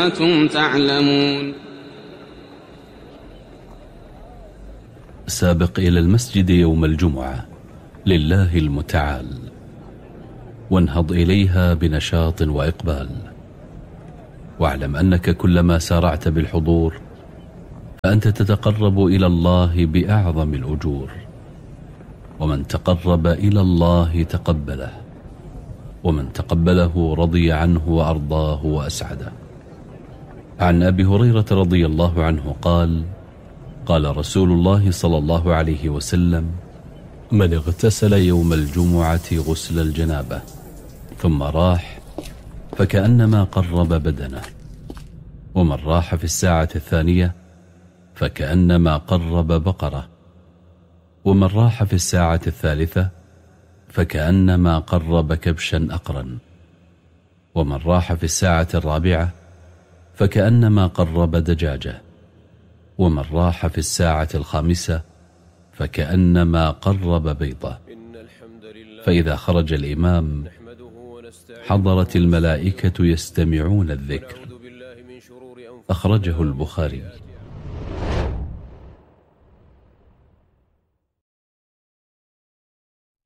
كنتم تعلمون. سابق إلى المسجد يوم الجمعة لله المتعال، وانهض إليها بنشاط وإقبال، واعلم أنك كلما سارعت بالحضور فأنت تتقرب إلى الله بأعظم الأجور، ومن تقرب إلى الله تقبله، ومن تقبله رضي عنه وأرضاه وأسعده. عن أبي هريرة رضي الله عنه قال: قال رسول الله صلى الله عليه وسلم: من اغتسل يوم الجمعة غسل الجنابة ثم راح فكأنما قرب بدنه، ومن راح في الساعة الثانية فكأنما قرب بقرة، ومن راح في الساعة الثالثة فكأنما قرب كبشا أقرا، ومن راح في الساعة الرابعة فكأنما قرب دجاجة، ومن راح في الساعة الخامسة فكأنما قرب بيضة. فإذا خرج الإمام حضرت الملائكة يستمعون الذكر. أخرجه البخاري.